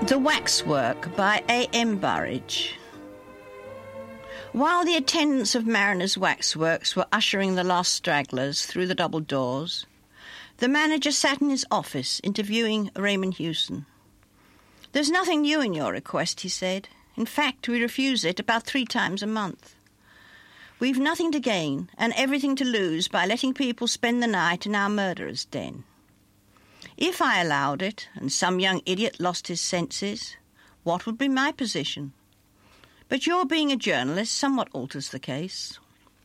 The Waxwork by A.M. Burridge. While the attendants of Mariner's Waxworks were ushering the last stragglers through the double doors, the manager sat in his office interviewing Raymond Hewson. "There's nothing new in your request," he said. "In fact, we refuse it about 3 times a month. We've nothing to gain and everything to lose by letting people spend the night in our murderer's den. If I allowed it, and some young idiot lost his senses, what would be my position? But your being a journalist somewhat alters the case."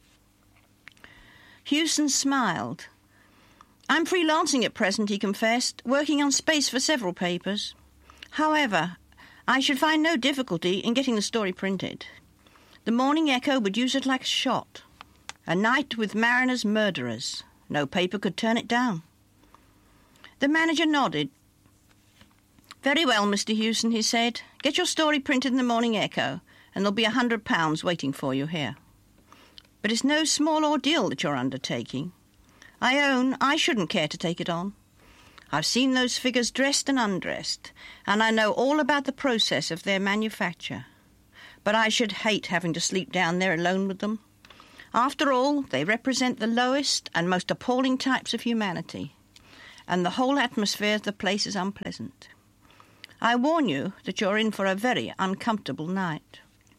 Hewson smiled. "I'm freelancing at present," he confessed, "working on space for several papers. However, I should find no difficulty in getting the story printed. The Morning Echo would use it like a shot. A night with Mariner's murderers. No paper could turn it down." The manager nodded. "Very well, Mr. Hewson," he said. "Get your story printed in the Morning Echo, and there'll be £100 waiting for you here. But it's no small ordeal that you're undertaking. I own I shouldn't care to take it on. I've seen those figures dressed and undressed, and I know all about the process of their manufacture. But I should hate having to sleep down there alone with them. After all, they represent the lowest and most appalling types of humanity, and the whole atmosphere of the place is unpleasant. I warn you that you're in for a very uncomfortable night."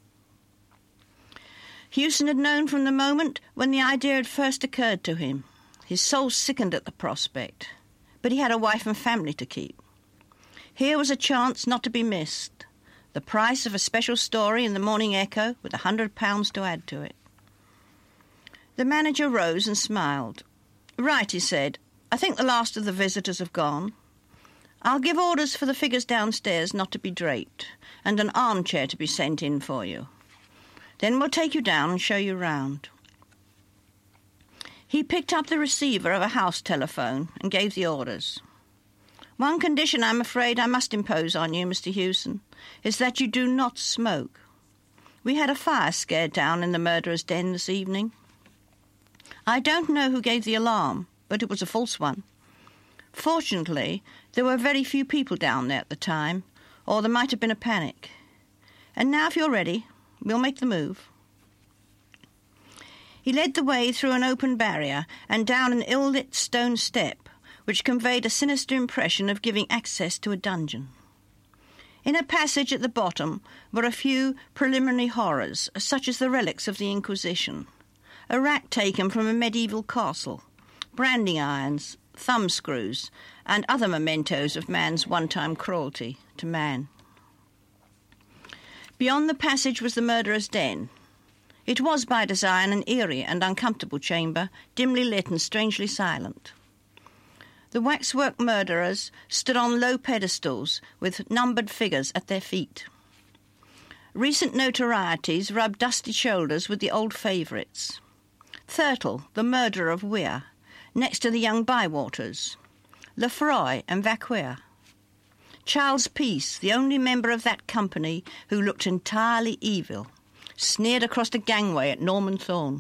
Hewson had known from the moment when the idea had first occurred to him. His soul sickened at the prospect, but he had a wife and family to keep. Here was a chance not to be missed, the price of a special story in the Morning Echo with £100 to add to it. The manager rose and smiled. "Right," he said. "I think the last of the visitors have gone. I'll give orders for the figures downstairs not to be draped, and an armchair to be sent in for you. Then we'll take you down and show you round." He picked up the receiver of a house telephone and gave the orders. "One condition I'm afraid I must impose on you, Mr. Hewson, is that you do not smoke. We had a fire scare down in the murderer's den this evening. I don't know who gave the alarm, but it was a false one. Fortunately, there were very few people down there at the time, or there might have been a panic. And now, if you're ready, we'll make the move." He led the way through an open barrier and down an ill-lit stone step, which conveyed a sinister impression of giving access to a dungeon. In a passage at the bottom were a few preliminary horrors, such as the relics of the Inquisition, a rack taken from a medieval castle, branding irons, thumbscrews, and other mementos of man's one-time cruelty to man. Beyond the passage was the murderer's den. It was by design an eerie and uncomfortable chamber, dimly lit and strangely silent. The waxwork murderers stood on low pedestals with numbered figures at their feet. Recent notorieties rubbed dusty shoulders with the old favourites. Thurtle, the murderer of Weir, next to the young Bywaters, Lefroy and Vauquer. Charles Peace, the only member of that company who looked entirely evil, sneered across the gangway at Norman Thorne.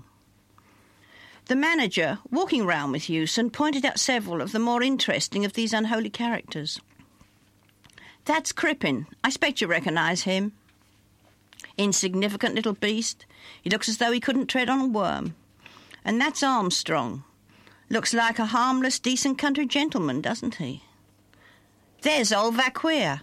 The manager, walking round with Hewson, pointed out several of the more interesting of these unholy characters. "That's Crippen. I expect you recognise him. Insignificant little beast. He looks as though he couldn't tread on a worm. And that's Armstrong. Looks like a harmless, decent country gentleman, doesn't he? There's old Vauquer.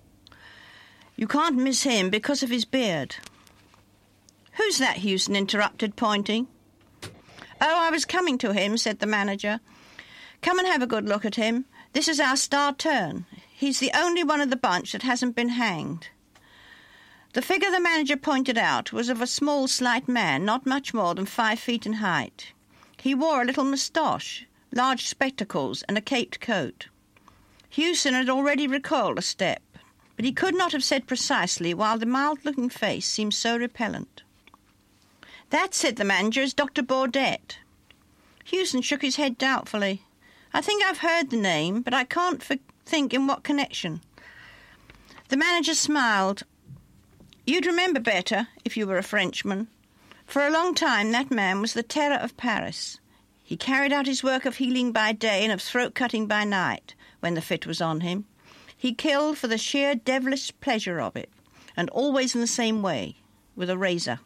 You can't miss him because of his beard." "Who's that?" Hewson interrupted, pointing. "Oh, I was coming to him," said the manager. "Come and have a good look at him. This is our star turn. He's the only one of the bunch that hasn't been hanged." The figure the manager pointed out was of a small, slight man, not much more than 5 feet in height. He wore a little moustache, large spectacles, and a caped coat. Hewson had already recoiled a step, but he could not have said precisely why the mild-looking face seemed so repellent. "That," said the manager, "is Dr. Baudet." Hewson shook his head doubtfully. "I think I've heard the name, but I can't think in what connection." The manager smiled. "You'd remember better if you were a Frenchman. For a long time that man was the terror of Paris. He carried out his work of healing by day and of throat-cutting by night, when the fit was on him. He killed for the sheer devilish pleasure of it, and always in the same way, with a razor.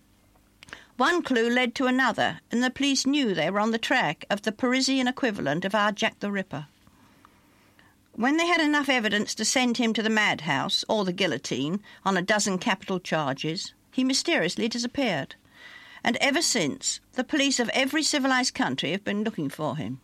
One clue led to another, and the police knew they were on the track of the Parisian equivalent of our Jack the Ripper. When they had enough evidence to send him to the madhouse or the guillotine on a dozen capital charges, he mysteriously disappeared. And ever since, the police of every civilised country have been looking for him.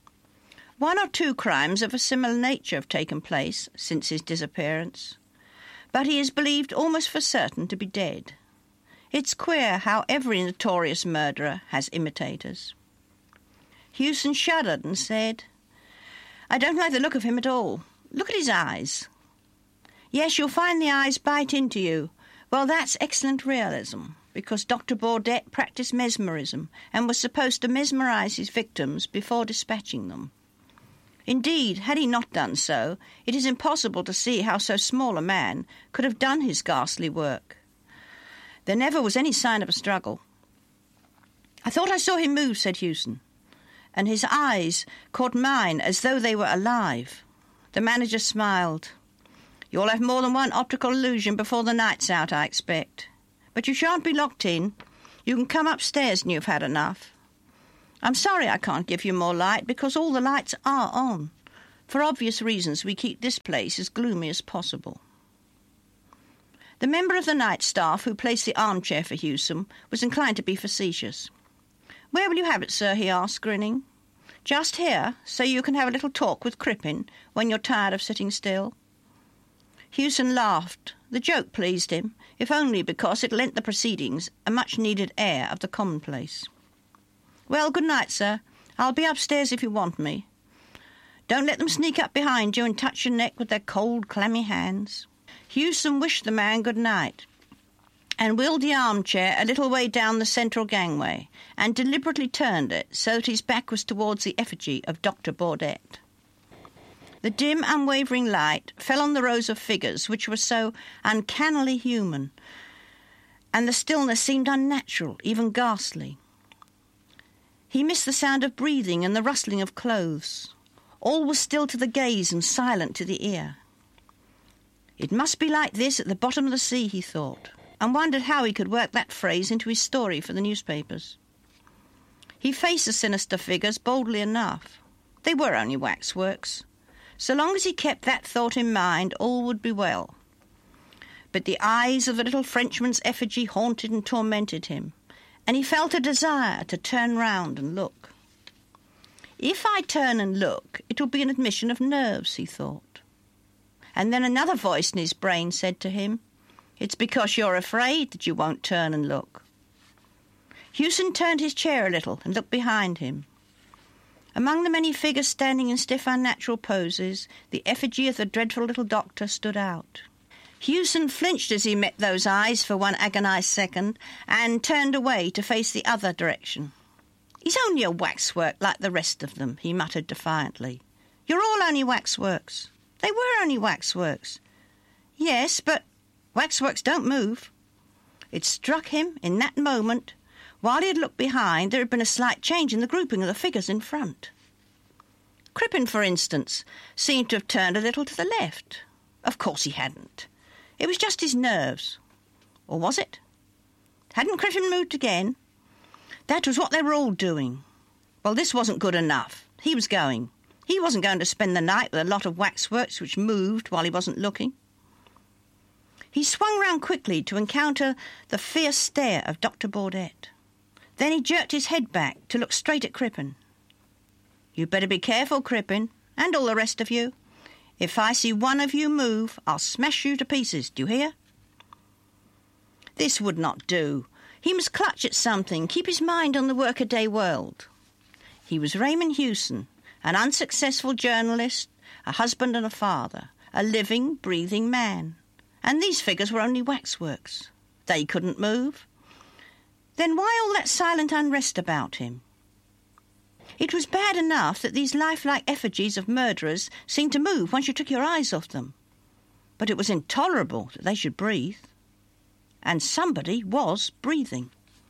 1 or 2 crimes of a similar nature have taken place since his disappearance, but he is believed almost for certain to be dead. It's queer how every notorious murderer has imitators. Hewson shuddered and said, "I don't like the look of him at all. Look at his eyes." "Yes, you'll find the eyes bite into you. Well, that's excellent realism, because Dr. Baudet practised mesmerism and was supposed to mesmerise his victims before dispatching them. Indeed, had he not done so, it is impossible to see how so small a man could have done his ghastly work. There never was any sign of a struggle. "I thought I saw him move," said Hewson, and his eyes caught mine as though they were alive. The manager smiled. "You'll have more than one optical illusion before the night's out, I expect. But you shan't be locked in. You can come upstairs when you've had enough. I'm sorry I can't give you more light, because all the lights are on. For obvious reasons, we keep this place as gloomy as possible." The member of the night staff who placed the armchair for Hewson was inclined to be facetious. "Where will you have it, sir?" he asked, grinning. "Just here, so you can have a little talk with Crippen when you're tired of sitting still?" Hewson laughed. The joke pleased him, if only because it lent the proceedings a much-needed air of the commonplace. "Well, good night, sir. I'll be upstairs if you want me. Don't let them sneak up behind you and touch your neck with their cold, clammy hands." Hewson wished the man good night, and wheeled the armchair a little way down the central gangway, and deliberately turned it so that his back was towards the effigy of Dr. Baudet. The dim, unwavering light fell on the rows of figures which were so uncannily human, and the stillness seemed unnatural, even ghastly. He missed the sound of breathing and the rustling of clothes. All was still to the gaze and silent to the ear. It must be like this at the bottom of the sea, he thought, and wondered how he could work that phrase into his story for the newspapers. He faced the sinister figures boldly enough. They were only waxworks. So long as he kept that thought in mind, all would be well. But the eyes of the little Frenchman's effigy haunted and tormented him, and he felt a desire to turn round and look. "If I turn and look, it will be an admission of nerves," he thought. And then another voice in his brain said to him, "It's because you're afraid that you won't turn and look." Hewson turned his chair a little and looked behind him. Among the many figures standing in stiff, unnatural poses, the effigy of the dreadful little doctor stood out. Hewson flinched as he met those eyes for one agonised second, and turned away to face the other direction. "He's only a waxwork like the rest of them," he muttered defiantly. "You're all only waxworks." "They were only waxworks." "Yes, but waxworks don't move." It struck him in that moment. While he had looked behind, there had been a slight change in the grouping of the figures in front. Crippen, for instance, seemed to have turned a little to the left. Of course he hadn't. It was just his nerves. Or was it? Hadn't Crippen moved again? That was what they were all doing. Well, this wasn't good enough. He was going. He wasn't going to spend the night with a lot of waxworks which moved while he wasn't looking. He swung round quickly to encounter the fierce stare of Dr. Baudet. Then he jerked his head back to look straight at Crippen. "You'd better be careful, Crippen, and all the rest of you. If I see one of you move, I'll smash you to pieces, do you hear?" This would not do. He must clutch at something, keep his mind on the workaday world. He was Raymond Hewson, an unsuccessful journalist, a husband and a father, a living, breathing man. And these figures were only waxworks. They couldn't move. Then why all that silent unrest about him? It was bad enough that these lifelike effigies of murderers seemed to move once you took your eyes off them. But it was intolerable that they should breathe. And somebody was breathing.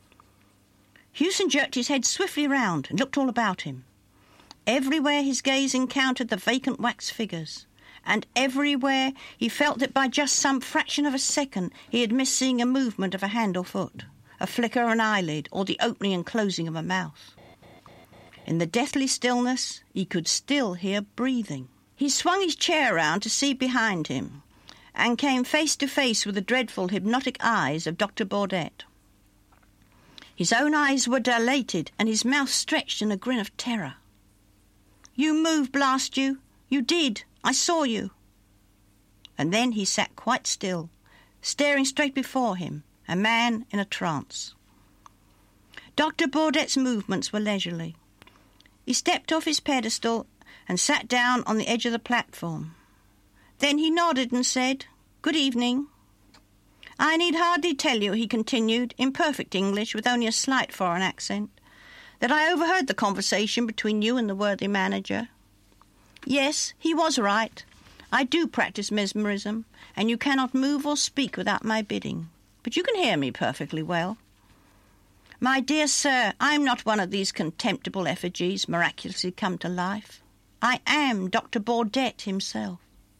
Hewson jerked his head swiftly round and looked all about him. Everywhere his gaze encountered the vacant wax figures, and everywhere he felt that by just some fraction of a second he had missed seeing a movement of a hand or foot, a flicker of an eyelid, or the opening and closing of a mouth. In the deathly stillness, he could still hear breathing. He swung his chair round to see behind him, and came face to face with the dreadful hypnotic eyes of Dr. Baudet. His own eyes were dilated, and his mouth stretched in a grin of terror. "You moved, blast you! You did! I saw you!" And then he sat quite still, staring straight before him, a man in a trance. Dr. Baudet's movements were leisurely. He stepped off his pedestal and sat down on the edge of the platform. Then he nodded and said, "Good evening." "I need hardly tell you," he continued, in perfect English with only a slight foreign accent, "that I overheard the conversation between you and the worthy manager. Yes, he was right. I do practice mesmerism, and you cannot move or speak without my bidding. But you can hear me perfectly well. My dear sir, I am not one of these contemptible effigies miraculously come to life. I am Dr. Baudet himself."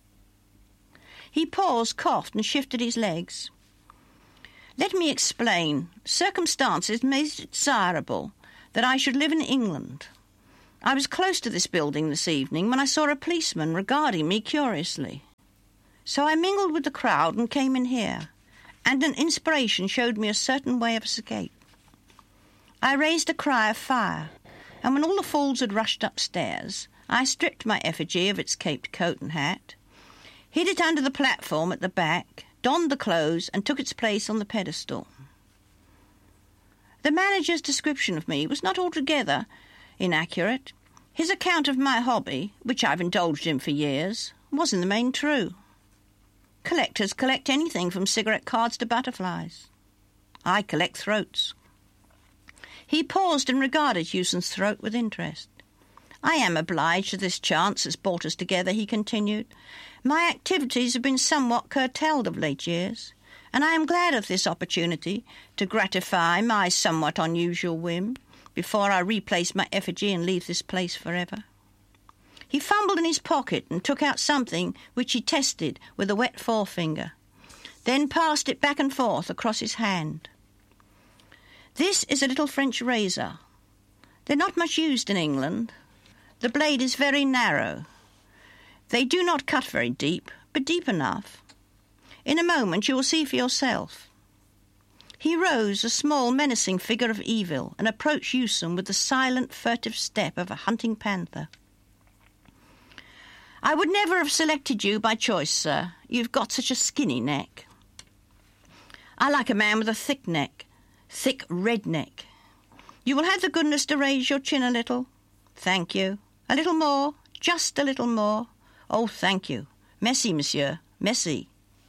He paused, coughed, and shifted his legs. "Let me explain. Circumstances made it desirable that I should live in England. I was close to this building this evening when I saw a policeman regarding me curiously. So I mingled with the crowd and came in here, and an inspiration showed me a certain way of escape. I raised a cry of fire, and when all the fools had rushed upstairs, I stripped my effigy of its caped coat and hat, hid it under the platform at the back, donned the clothes, and took its place on the pedestal. The manager's description of me was not altogether inaccurate. His account of my hobby, which I've indulged in for years, was in the main true. Collectors collect anything from cigarette cards to butterflies. I collect throats." He paused and regarded Hewson's throat with interest. "I am obliged to this chance that's brought us together," he continued. "My activities have been somewhat curtailed of late years, and I am glad of this opportunity to gratify my somewhat unusual whim before I replace my effigy and leave this place forever." He fumbled in his pocket and took out something which he tested with a wet forefinger, then passed it back and forth across his hand. "This is a little French razor. They're not much used in England. The blade is very narrow. They do not cut very deep, but deep enough. In a moment you will see for yourself." He rose, a small, menacing figure of evil, and approached Hewson with the silent, furtive step of a hunting panther. "I would never have selected you by choice, sir. You've got such a skinny neck. I like a man with a thick neck, thick red neck. You will have the goodness to raise your chin a little. Thank you. A little more, just a little more. Oh, thank you. Merci, monsieur, merci."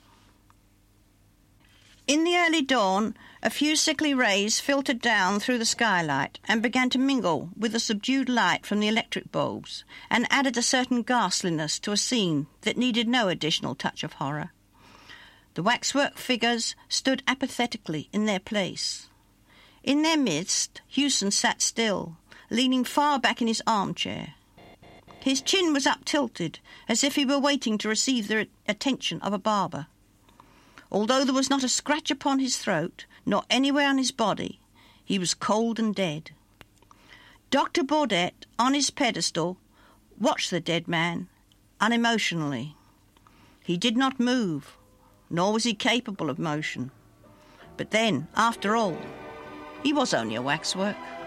In the early dawn, a few sickly rays filtered down through the skylight and began to mingle with the subdued light from the electric bulbs, and added a certain ghastliness to a scene that needed no additional touch of horror. The waxwork figures stood apathetically in their place. In their midst, Hewson sat still, leaning far back in his armchair. His chin was up-tilted, as if he were waiting to receive the attention of a barber. Although there was not a scratch upon his throat, nor anywhere on his body, he was cold and dead. Dr. Baudet, on his pedestal, watched the dead man unemotionally. He did not move, nor was he capable of motion. But then, after all, he was only a waxwork.